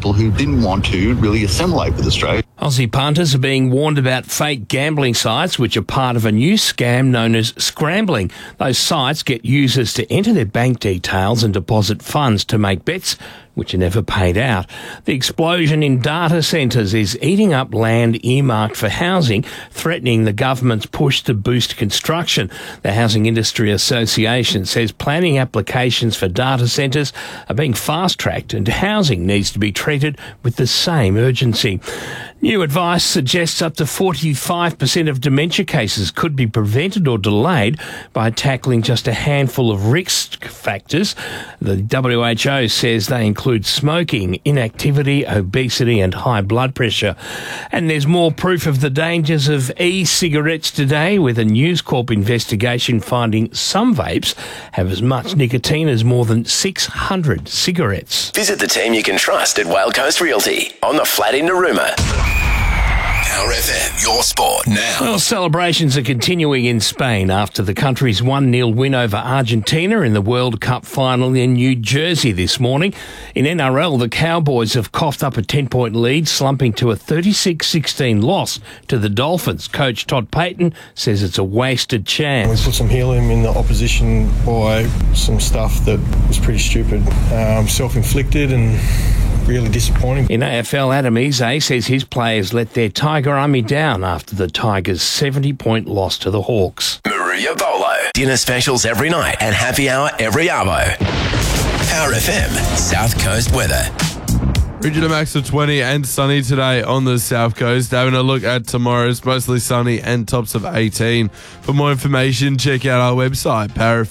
people who didn't want to really assimilate with Australia. Aussie punters are being warned about fake gambling sites, which are part of a new scam known as scrambling. Those sites get users to enter their bank details and deposit funds to make bets, which are never paid out. The explosion in data centres is eating up land earmarked for housing, threatening the government's push to boost construction. The Housing Industry Association says planning applications for data centres are being fast-tracked and housing needs to be treated with the same urgency. New advice suggests up to 45% of dementia cases could be prevented or delayed by tackling just a handful of risk factors. The WHO says they include smoking, inactivity, obesity and high blood pressure. And there's more proof of the dangers of e-cigarettes today, with a News Corp investigation finding some vapes have as much nicotine as more than 600 cigarettes. Visit the team you can trust at Whale Coast Realty on the flat in Narooma. Power FM, your sport now. Well, celebrations are continuing in Spain after the country's 1-0 win over Argentina in the World Cup final in New Jersey this morning. In NRL, the Cowboys have coughed up a 10-point lead, slumping to a 36-16 loss to the Dolphins. Coach Todd Payton says it's a wasted chance. We put some helium in the opposition by some stuff that was pretty stupid, self-inflicted and really disappointing. In AFL, Adam Eze says his players let their Tiger Army down after the Tigers' 70-point loss to the Hawks. Maria Bolo. Dinner specials every night and happy hour every arvo. Power FM, South Coast weather. Rigid a max of 20 and sunny today on the South Coast. Having a look at tomorrow's mostly sunny and tops of 18. For more information, check out our website,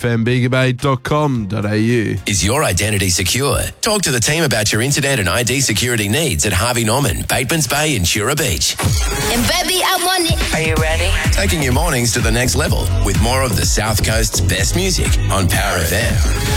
powerfmbigabay.com.au. Is your identity secure? Talk to the team about your internet and ID security needs at Harvey Norman, Batemans Bay and Shura Beach. And baby, I want it. Are you ready? Taking your mornings to the next level with more of the South Coast's best music on Power FM.